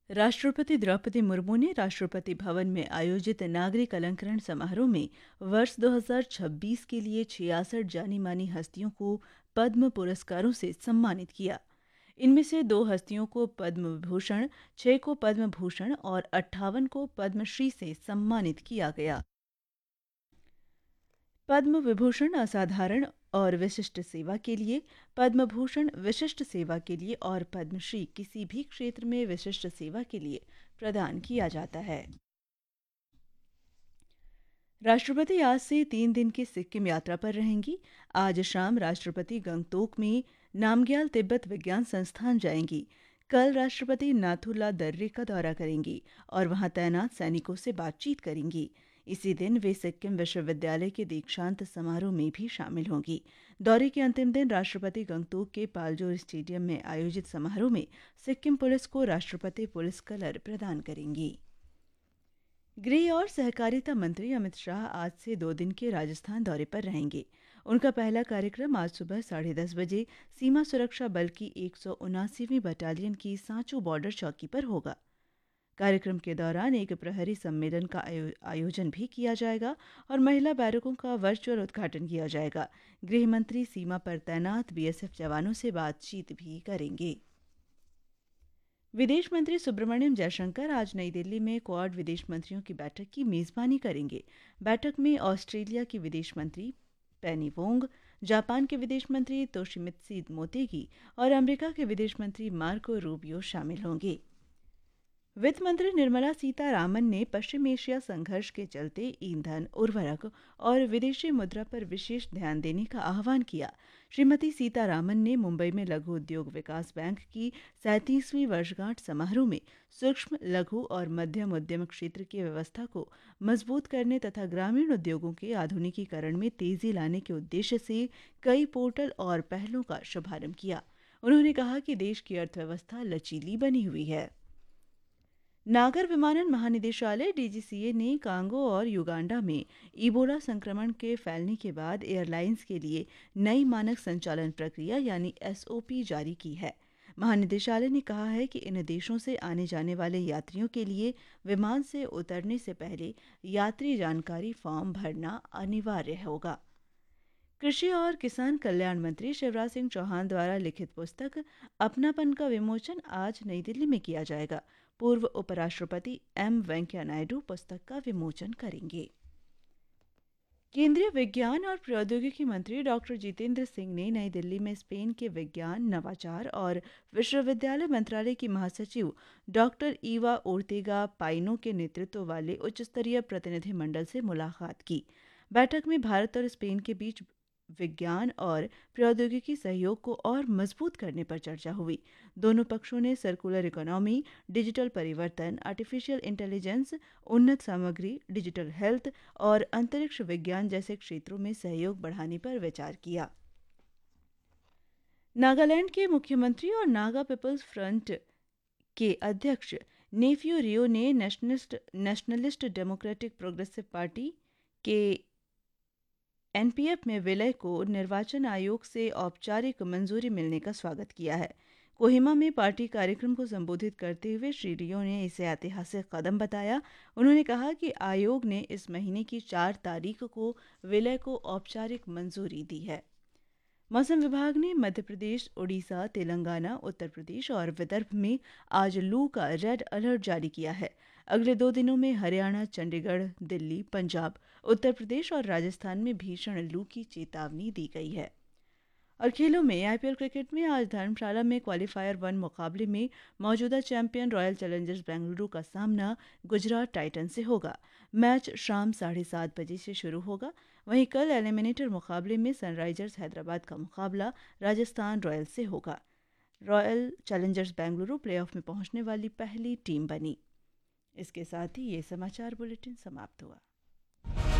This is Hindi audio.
राष्ट्रपति द्रौपदी मुर्मू ने राष्ट्रपति भवन में आयोजित नागरिक अलंकरण समारोह में वर्ष 2026 के लिए 66 जानी मानी हस्तियों को पद्म पुरस्कारों से सम्मानित किया। इनमें से 2 हस्तियों को पद्म विभूषण, 6 को पद्म भूषण और 58 को पद्मश्री से सम्मानित किया गया। पद्म विभूषण असाधारण और विशिष्ट सेवा के लिए, पद्म भूषण विशिष्ट सेवा के लिए और पद्मश्री किसी भी क्षेत्र में विशिष्ट सेवा के लिए प्रदान किया जाता है। राष्ट्रपति आज से 3 दिन की सिक्किम यात्रा पर रहेंगी। आज शाम राष्ट्रपति गंगटोक में नामग्याल तिब्बत विज्ञान संस्थान जाएंगी। कल राष्ट्रपति नाथुला दर्रे का दौरा करेंगी और वहां तैनात सैनिकों से बातचीत करेंगी। इसी दिन वे सिक्किम विश्वविद्यालय के दीक्षांत समारोह में भी शामिल होंगी। दौरे के अंतिम दिन राष्ट्रपति गंगटोक के पालजोर स्टेडियम में आयोजित समारोह में सिक्किम पुलिस को राष्ट्रपति पुलिस कलर प्रदान करेंगी। गृह और सहकारिता मंत्री अमित शाह आज से 2 दिन के राजस्थान दौरे पर रहेंगे। उनका पहला कार्यक्रम आज सुबह 10:30 बजे सीमा सुरक्षा बल की 179वीं बटालियन की सांचो बॉर्डर चौकी पर होगा। कार्यक्रम के दौरान एक प्रहरी सम्मेलन का आयोजन भी किया जाएगा और महिला बैरकों का वर्चुअल उद्घाटन किया जाएगा। गृह मंत्री सीमा पर तैनात बीएसएफ जवानों से बातचीत भी करेंगे। विदेश मंत्री सुब्रमण्यम जयशंकर आज नई दिल्ली में क्वाड विदेश मंत्रियों की बैठक की मेजबानी करेंगे। बैठक में ऑस्ट्रेलिया की विदेश मंत्री पेनी वोंग, जापान के विदेश मंत्री तोशिमित्सु मोतेगी और अमेरिका के विदेश मंत्री मार्को रूबियो शामिल होंगे। वित्त मंत्री निर्मला सीतारामन ने पश्चिम एशिया संघर्ष के चलते ईंधन, उर्वरक और विदेशी मुद्रा पर विशेष ध्यान देने का आह्वान किया। श्रीमती सीतारामन ने मुंबई में लघु उद्योग विकास बैंक की 37वीं वर्षगांठ समारोह में सूक्ष्म, लघु और मध्यम उद्यम क्षेत्र की व्यवस्था को मजबूत करने तथा ग्रामीण उद्योगों के आधुनिकीकरण में तेजी लाने के उद्देश्य से कई पोर्टल और पहलों का शुभारंभ किया। उन्होंने कहा कि देश की अर्थव्यवस्था लचीली बनी हुई है। नागर विमानन महानिदेशालय डीजीसीए ने कांगो और युगांडा में इबोला संक्रमण के फैलने के बाद एयरलाइंस के लिए नई मानक संचालन प्रक्रिया यानी एसओपी जारी की है। महानिदेशालय ने कहा है कि इन देशों से आने जाने वाले यात्रियों के लिए विमान से उतरने से पहले यात्री जानकारी फॉर्म भरना अनिवार्य होगा। कृषि और किसान कल्याण मंत्री शिवराज सिंह चौहान द्वारा लिखित पुस्तक अपनापन का विमोचन आज नई दिल्ली में किया जाएगा। पूर्व उपराष्ट्रपति एम वेंकैया नायडू पुस्तक का विमोचन करेंगे। केंद्रीय विज्ञान और प्रौद्योगिकी मंत्री डॉक्टर जितेंद्र सिंह ने नई दिल्ली में स्पेन के विज्ञान, नवाचार और विश्वविद्यालय मंत्रालय की महासचिव डॉक्टर ईवा ओर्तेगा पाइनो के नेतृत्व वाले उच्च स्तरीय प्रतिनिधिमंडल से मुलाकात की। बैठक में भारत और स्पेन के बीच विज्ञान और प्रौद्योगिकी सहयोग को और मजबूत करने पर चर्चा हुई। दोनों पक्षों ने सर्कुलर इकोनॉमी, डिजिटल परिवर्तन, आर्टिफिशियल इंटेलिजेंस, उन्नत सामग्री, डिजिटल हेल्थ और अंतरिक्ष विज्ञान जैसे क्षेत्रों में सहयोग बढ़ाने पर विचार किया। नागालैंड के मुख्यमंत्री और नागा पीपल्स फ्रंट के अध्यक्ष नेफ्यू रियो ने नेशनलिस्ट डेमोक्रेटिक प्रोग्रेसिव पार्टी के एनपीएफ में विलय को निर्वाचन आयोग से औपचारिक मंजूरी मिलने का स्वागत किया है। कोहिमा में पार्टी कार्यक्रम को संबोधित करते हुए श्री रियो ने इसे ऐतिहासिक कदम बताया। उन्होंने कहा कि आयोग ने इस महीने की 4 तारीख को विलय को औपचारिक मंजूरी दी है। मौसम विभाग ने मध्य प्रदेश, उड़ीसा, तेलंगाना, उत्तर प्रदेश और विदर्भ में आज लू का रेड अलर्ट जारी किया है। अगले 2 दिनों में हरियाणा, चंडीगढ़, दिल्ली, पंजाब, उत्तर प्रदेश और राजस्थान में भीषण लू की चेतावनी दी गई है। और खेलों में आईपीएल क्रिकेट में आज धर्मशाला में क्वालीफायर 1 मुकाबले में मौजूदा चैंपियन रॉयल चैलेंजर्स बेंगलुरु का सामना गुजरात टाइटन से होगा। मैच शाम 7:30 बजे से शुरू होगा। वहीं कल एलिमिनेटर मुकाबले में सनराइजर्स हैदराबाद का मुकाबला राजस्थान रॉयल्स से होगा। रॉयल चैलेंजर्स बेंगलुरु प्लेऑफ में पहुंचने वाली पहली टीम बनी। इसके साथ ही ये समाचार बुलेटिन समाप्त हुआ।